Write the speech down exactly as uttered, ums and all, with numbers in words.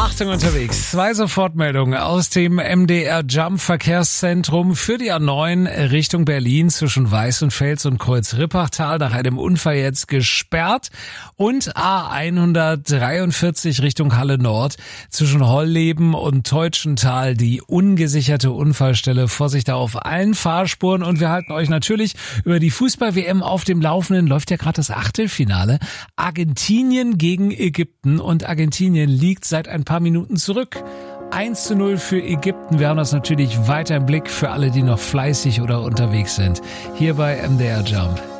Achtung unterwegs. Zwei Sofortmeldungen aus dem M D R Jump Verkehrszentrum für die A neun Richtung Berlin zwischen Weißenfels und Kreuz-Rippachtal nach einem Unfall jetzt gesperrt und A hundertdreiundvierzig Richtung Halle Nord zwischen Holleben und Teutschental die ungesicherte Unfallstelle. Vorsicht da auf allen Fahrspuren und wir halten euch natürlich über die Fußball-W M auf dem Laufenden. Läuft ja gerade das Achtelfinale. Argentinien gegen Ägypten und Argentinien liegt seit ein paar Minuten zurück. eins zu null für Ägypten. Wir haben das natürlich weiter im Blick für alle, die noch fleißig oder unterwegs sind. Hier bei M D R Jump.